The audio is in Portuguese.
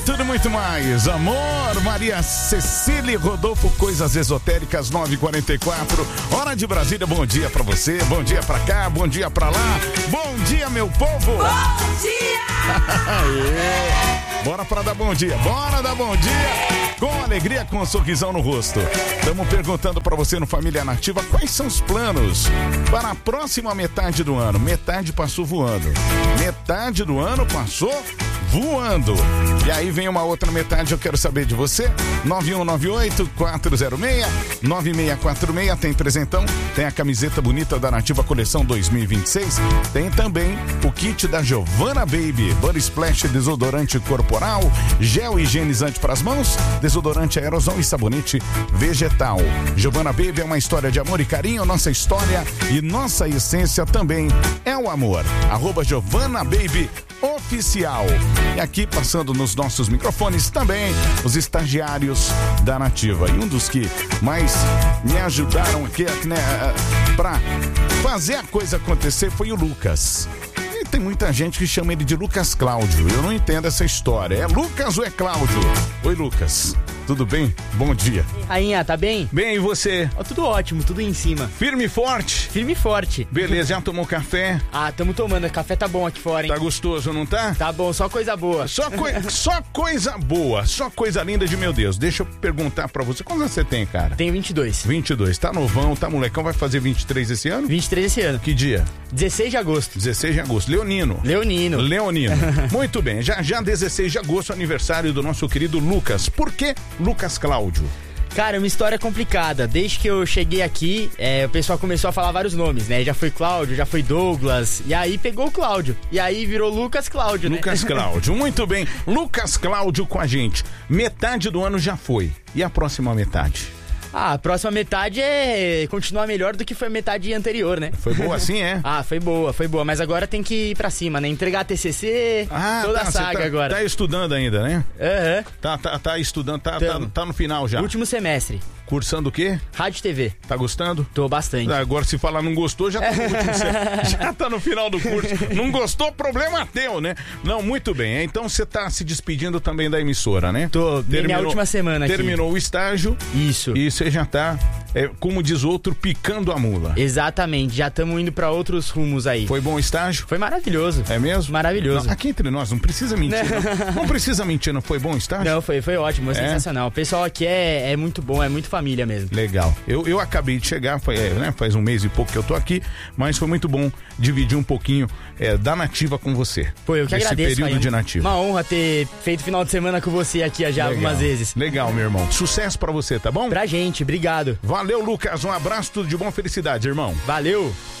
Tudo muito mais, amor, Maria Cecília Rodolfo, coisas esotéricas, 9h44, hora de Brasília, bom dia pra você, bom dia pra cá, bom dia pra lá, bom dia meu povo! Bom dia! Bora pra dar bom dia, bora dar bom dia, com alegria, com um sorrisão no rosto. Estamos perguntando pra você no Família Nativa, quais são os planos para a próxima metade do ano? Metade passou voando, metade do ano passou voando. E aí vem uma outra metade, eu quero saber de você. 9198-406-9646. Tem presentão, tem a camiseta bonita da Nativa Coleção 2026. Tem também o kit da Giovanna Baby. Body Splash, desodorante corporal, gel higienizante para as mãos, desodorante aerosol e sabonete vegetal. Giovanna Baby é uma história de amor e carinho. Nossa história e nossa essência também é o amor. @Giovanna Baby Oficial. E aqui passando nos nossos microfones também os estagiários da Nativa. E um dos que mais me ajudaram aqui, né, pra fazer a coisa acontecer foi o Lucas. E tem muita gente que chama ele de Lucas Cláudio. Eu não entendo essa história. É Lucas ou é Cláudio? Oi, Lucas. Tudo bem? Bom dia. Rainha, tá bem? Bem, e você? Tudo ótimo, tudo em cima. Firme e forte? Firme e forte. Beleza, já tomou café? Tamo tomando. Café tá bom aqui fora, hein? Tá gostoso, não tá? Tá bom, só coisa boa. Só coisa boa, só coisa linda de meu Deus. Deixa eu perguntar pra você, quantos anos você tem, cara? Tenho 22. 22, tá novão, tá molecão, vai fazer 23 esse ano? 23 esse ano. Que dia? 16 de agosto. 16 de agosto, Leonino. Muito bem, já 16 de agosto, aniversário do nosso querido Lucas. Por que Lucas Cláudio? Cara, uma história complicada. Desde que eu cheguei aqui, o pessoal começou a falar vários nomes, né? Já foi Cláudio, já foi Douglas, e aí pegou o Cláudio. E aí virou Lucas Cláudio, né? Lucas Cláudio, muito bem. Lucas Cláudio com a gente. Metade do ano já foi. E a próxima metade? A próxima metade é continuar melhor do que foi a metade anterior, né? Foi boa assim, é? Foi boa. Mas agora tem que ir pra cima, né? Entregar a TCC, toda a saga agora. Tá estudando ainda, né? Aham. Tá estudando, tá no final já. Último semestre. Cursando o quê? Rádio e TV. Tá gostando? Tô bastante. Agora, se falar não gostou, já tá no último já tá no final do curso. Não gostou, problema teu, né? Não, muito bem. Então você tá se despedindo também da emissora, né? Tô, minha última semana aqui. Terminou o estágio. Isso. E você já tá, como diz outro, picando a mula. Exatamente, já estamos indo pra outros rumos aí. Foi bom o estágio? Foi maravilhoso. É mesmo? Maravilhoso. Não, aqui entre nós, não precisa mentir. Não precisa mentir, não foi bom o estágio? Não, foi ótimo, sensacional. O pessoal aqui é muito bom, é muito família mesmo. Legal. Eu acabei de chegar, faz um mês e pouco que eu tô aqui, mas foi muito bom dividir um pouquinho da Nativa com você. Pô, eu que agradeço. Esse período de Nativa. Uma honra ter feito final de semana com você aqui já algumas vezes. Legal, meu irmão. Sucesso pra você, tá bom? Pra gente, obrigado. Valeu, Lucas. Um abraço, tudo de bom, felicidade, irmão. Valeu.